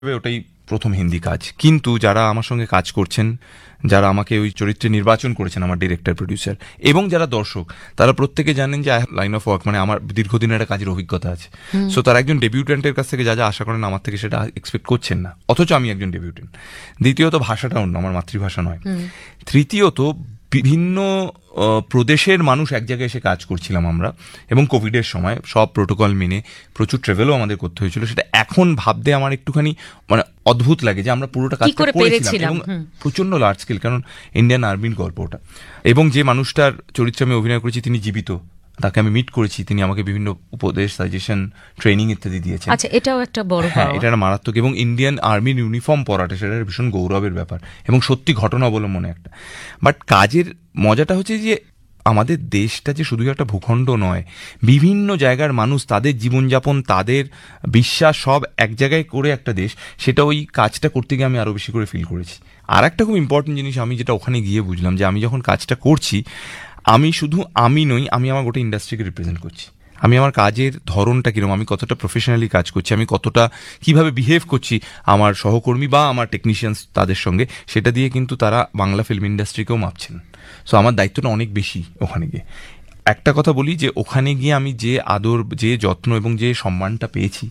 ওটাই প্রথম হিন্দি কাজ। কিন্তু যারা আমার সঙ্গে কাজ করছেন, যারা আমাকে ওই চরিত্রে নির্বাচন করেছেন, আমার ডিরেক্টর, প্রডিউসার এবং যারা দর্শক, তারা প্রত্যেকে জানেন যে লাইন অফ ওয়ার্ক মানে আমার দীর্ঘদিনের একটা কাজের অভিজ্ঞতা আছে। সো তারা একজন ডেবিউটেন্টের কাছ থেকে যা যা আশা করেন আমার থেকে সেটা এক্সপেক্ট করছেন না, অথচ আমি একজন ডেবিউটেন্ট। দ্বিতীয়ত ভাষাটা অন্য, আমার মাতৃভাষা নয়। তৃতীয়ত বিভিন্ন প্রদেশের মানুষ এক জায়গায় এসে কাজ করছিলাম আমরা, এবং কোভিডের সময় সব প্রোটোকল মেনে প্রচুর ট্রাভেলও আমাদের করতে হয়েছিল। সেটা এখন ভাবতে আমার একটুখানি মানে অদ্ভুত লাগে যে আমরা পুরোটা কাজ করেছিলাম, এবং প্রচন্ড লার্জ স্কেল, কারণ ইন্ডিয়ান আর্মির গল্প ওটা। এবং যে মানুষটার চরিত্রে আমি অভিনয় করেছি তিনি জীবিত, তাকে আমি মিট করেছি, তিনি আমাকে বিভিন্ন উপদেশ, সাজেশন, ট্রেনিং ইত্যাদি দিয়েছেন। আচ্ছা, এটাও একটা বড়, হ্যাঁ, এটা একটা মারাত্মক। এবং ইন্ডিয়ান আর্মির ইউনিফর্ম পরাটা সেটা ভীষণ গৌরবের ব্যাপার এবং সত্যি ঘটনা অবলম্বনে একটা। বাট কাজের মজাটা হচ্ছে যে আমাদের দেশটা যে শুধু একটা ভূখণ্ড নয়, বিভিন্ন জায়গার মানুষ, তাদের জীবনযাপন, তাদের বিশ্বাস সব এক জায়গায় করে একটা দেশ, সেটা ওই কাজটা করতে গিয়ে আমি আরও বেশি করে ফিল করেছি। আর একটা খুব ইম্পর্টেন্ট জিনিস আমি যেটা ওখানে গিয়ে বুঝলাম, যে আমি যখন কাজটা করছি, আমি শুধু আমি নই, আমি আমার গোটা ইন্ডাস্ট্রিকে রিপ্রেজেন্ট করছি। আমি আমার কাজের ধরনটা কিরকম, আমি কতটা প্রফেশনালি কাজ করছি, আমি কতটা কিভাবে বিহেভ করছি আমার সহকর্মী বা আমার টেকনিশিয়ানস তাদের সঙ্গে, সেটা দিয়ে কিন্তু তারা বাংলা ফিল্ম ইন্ডাস্ট্রিকেও মাপছেন। সো আমার দায়িত্বটা অনেক বেশি ওখানে গিয়ে। একটা কথা বলি যে ওখানে গিয়ে আমি যে আদর, যে যত্ন এবং যে সম্মানটা পেয়েছি,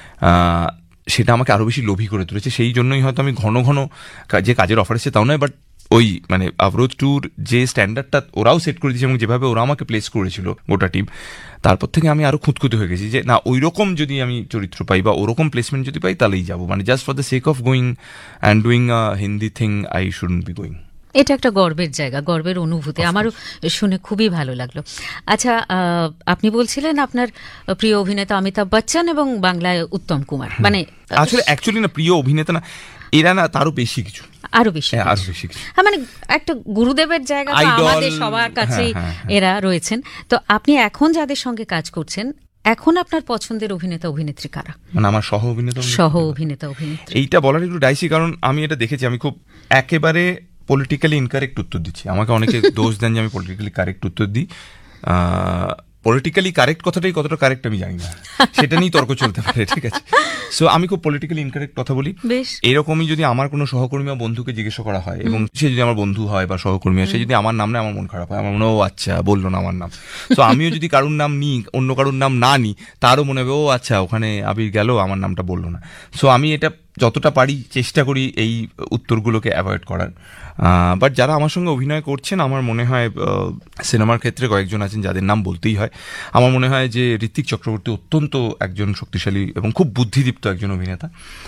সেটা আমাকে আরও বেশি লোভী করে তুলেছে। সেই জন্যই হয়তো আমি ঘন ঘন যে কাজের অফার এসেছে তাও নয়, বাট ওই মানে অবরোধ টুর যে স্ট্যান্ডার্ডটা ওরাও সেট করে দিয়েছে এবং যেভাবে ওরা আমাকে প্লেস করেছিল গোটা টিম, তারপর থেকে আমি আরো খুঁতখুঁতে হয়ে গেছি যে না, ওই রকম যদি আমি চরিত্র পাই বা ওরকম প্লেসমেন্ট যদি পাই তাহলেই যাবো। মানে just for the sake of going and doing a Hindi thing, I shouldn't be going. এটা একটা গর্বের জায়গা, গর্বের অনুভূতি। আমারও শুনে খুবই ভালো লাগলো। আচ্ছা, আপনি বলছিলেন আপনার প্রিয় অভিনেতা অমিতাভ বচ্চন এবং বাংলায় উত্তম কুমার, মানে আসলে অ্যাকচুয়ালি না প্রিয় অভিনেতা না, এরা না তারও বেশি কিছু, আরো বেশি কিছু। হ্যাঁ, মানে একটা গুরুদেবের জায়গা আমাদের সবার কাছেই এরা রয়েছেন। তো আপনি এখন যাদের সঙ্গে কাজ করছেন, এখন আপনার পছন্দের অভিনেতা অভিনেত্রী কারা? মানে আমার সহ অভিনেতা অভিনেত্রী। এইটা বলার একটু ডাইসি, কারণ আমি এটা দেখেছি, আমি খুব একেবারে পলিটিক্যালি ইনকারেক্ট উত্তর দিচ্ছি। আমাকে অনেকে দোষ দেন যে আমি পলিটিক্যালি কারেক্ট উত্তর দিই। পলিটিক্যালি কারেক্ট কথাটাই কতটা কারেক্ট আমি জানি না, সেটা নিয়েই তর্ক চলতে পারে, ঠিক আছে? সো আমি খুব পলিটিক্যালি ইনকারেক্ট কথা বলি। এরকমই যদি আমার কোনো সহকর্মী বা বন্ধুকে জিজ্ঞাসা করা হয়, এবং সে যদি আমার বন্ধু হয় বা সহকর্মী হয়, সে যদি আমার নাম নেয়, আমার মন খারাপ হয়। আমার মনে হয় ও আচ্ছা বললো না আমার নাম। সো আমিও যদি কারুর নাম নিই, অন্য কারুর নাম না নিই, তারও মনে হবে ও আচ্ছা ওখানে আবির গেল, আমার নামটা বললো না। সো আমি এটা যতটা পারি চেষ্টা করি এই উত্তরগুলোকে অ্যাভয়েড করার। বাট যারা আমার সঙ্গে অভিনয় করছেন, আমার মনে হয় সিনেমার ক্ষেত্রে কয়েকজন আছেন যাদের নাম বলতেই হয়। আমার মনে হয় যে ঋত্বিক চক্রবর্তী অত্যন্ত একজন শক্তিশালী এবং খুব বুদ্ধিদীপ্ত একজন অভিনেতা।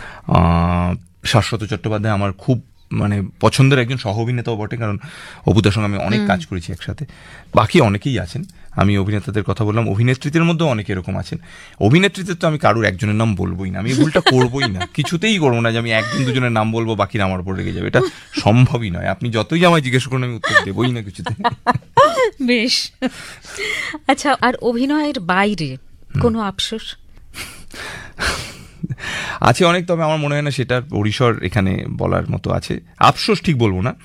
শাশ্বত চট্টোপাধ্যায় আমার খুব মানে পছন্দের একজন সহ অভিনেতাও বটে, কারণ অপুদার সঙ্গে আমি অনেক কাজ করেছি একসাথে। বাকি অনেকেই আছেন, আমি অভিনেতাদের কথা বললাম। অভিনেত্রীদের মধ্যেও অনেকে এরকম আছেন। অভিনেত্রীদের তো আমি কারোর একজনের নাম বলবোই না, আমি ভুলটা করবোই না, কিছুতেই করবো না যে আমি একজন দুজনের নাম বলবো, বাকিরা আমার উপর রেগে যাবে। এটা সম্ভবই নয়। আপনি যতই আমায় জিজ্ঞেস করুন, আমি উত্তর দেবই না কিছুতে। বেশ। আচ্ছা, আর অভিনয়ের বাইরে কোনো আফসোস আছে? অনেক, তবে আমার মনে হয় না সেটার পরিসর এখানে বলার মতো আছে। আফসোস ঠিক বলবো না,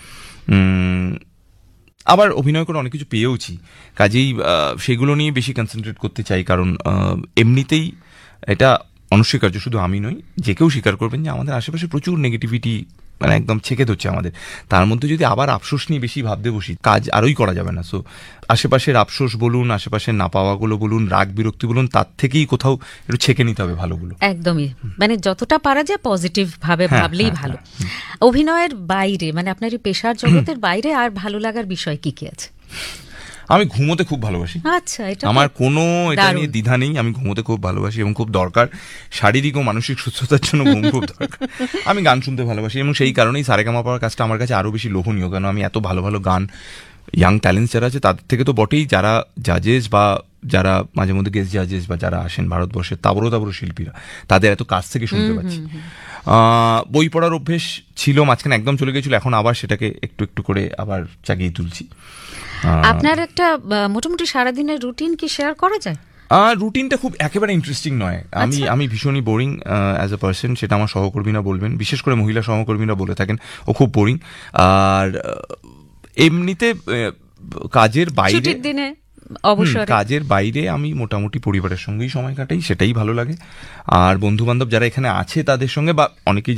আবার অভিনয় করে অনেক কিছু পেয়েওছি, কাজেই সেগুলো নিয়ে বেশি কনসেন্ট্রেট করতে চাই। কারণ এমনিতেই এটা অনস্বীকার্য, শুধু আমি নই, যে কেউ স্বীকার করবেন যে আমাদের আশেপাশে প্রচুর নেগেটিভিটি মানে একদম ছেকে ধরছে আমাদের। তার মধ্যে যদি আবার আফসোস নিয়ে বেশি ভাবতে বসি, কাজ আরোই করা যাবে না। সো আশেপাশের আফসোস বলুন, আশেপাশের না পাওয়াগুলো বলুন, রাগ বিরক্তি বলুন, তার থেকেই কোথাও একটু ছেকে নিতে হবে ভালোগুলো। একদমই, মানে যতটা পারা যায় পজিটিভ ভাবে ভাবলেই ভালো। অভিনয়ের বাইরে, মানে আপনার এই পেশার জগতের বাইরে আর ভালো লাগার বিষয় কি কি আছে? আমি ঘুমোতে খুব ভালোবাসি। আচ্ছা, এটা আমার কোনো এটা নিয়ে দ্বিধা নেই, আমি ঘুমোতে খুব ভালোবাসি এবং খুব দরকার। শারীরিক ও মানসিক সুস্থতার জন্য ঘুম খুব দরকার। আমি গান শুনতে ভালোবাসি এবং সেই কারণেই সারেগামা পাওয়ার কাজটা আমার কাছে আরো বেশি লোভনীয়, কেন আমি এত ভালো ভালো গান, ইয়াং ট্যালেন্টস যারা আছে তাদের থেকে তো বটেই, যারা জাজেস বা যারা মাঝে মধ্যে গেস্ট জাজেস বা যারা আসেন ভারতবর্ষের তাবড়ো তাবড়ো শিল্পীরা, তাদের এত কাছ থেকে শুনতে পাচ্ছি। বই পড়ার অভ্যেস ছিল, মাঝখানে একদম চলে গেছিল, এখন আবার সেটাকে একটু একটু করে আবার জাগিয়ে তুলছি। আপনার একটা মোটামুটি সারাদিনের রুটিন কি শেয়ার করা যায়? রুটিনটা খুব একেবারে ইন্টারেস্টিং নয়। আমি ভীষণই বোরিং অ্যাজ এ পার্সন, সেটা আমার সহকর্মীরা বলবেন, বিশেষ করে মহিলা সহকর্মীরা বলে থাকেন ও খুব বোরিং। আর এমনিতে কাজের বাইরে ছুটির দিনে অবসরে? কাজের বাইরে আমি মোটামুটি পরিবারের সঙ্গেই সময় কাটাই, সেটাই ভালো লাগে। আর বন্ধু বান্ধব যারা এখানে আছে তাদের সঙ্গে, বা অনেকেই